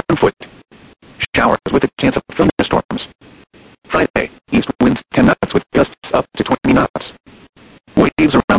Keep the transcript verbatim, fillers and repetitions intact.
foot. Showers with a chance of thunderstorms. Friday, east winds ten knots with gusts up to twenty knots. Waves